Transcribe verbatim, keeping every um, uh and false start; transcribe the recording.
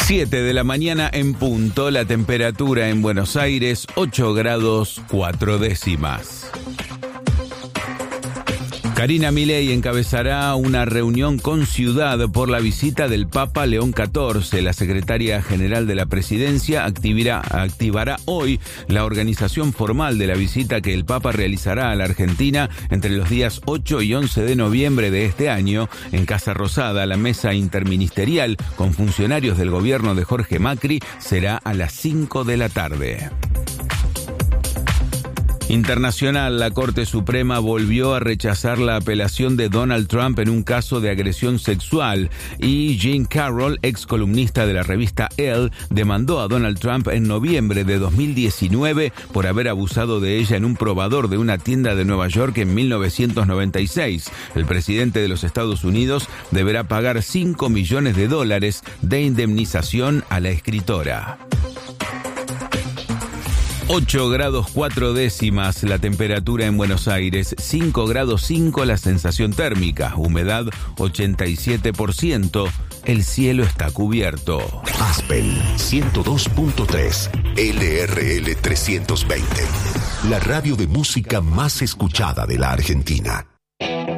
siete de la mañana en punto, la temperatura en Buenos Aires, ocho grados cuatro décimas. Karina Milei encabezará una reunión con Ciudad por la visita del Papa León catorce. La secretaria general de la presidencia activará, activará hoy la organización formal de la visita que el Papa realizará a la Argentina entre los días ocho y once de noviembre de este año. En Casa Rosada, la mesa interministerial con funcionarios del gobierno de Jorge Macri será a las cinco de la tarde. Internacional, la Corte Suprema volvió a rechazar la apelación de Donald Trump en un caso de agresión sexual y Jean Carroll, ex columnista de la revista Elle, demandó a Donald Trump en noviembre de dos mil diecinueve por haber abusado de ella en un probador de una tienda de Nueva York en mil novecientos noventa y seis. El presidente de los Estados Unidos deberá pagar cinco millones de dólares de indemnización a la escritora. ocho grados cuatro décimas la temperatura en Buenos Aires, cinco grados cinco la sensación térmica, humedad ochenta y siete por ciento, el cielo está cubierto. Aspen ciento dos punto tres, L R L trescientos veinte, la radio de música más escuchada de la Argentina.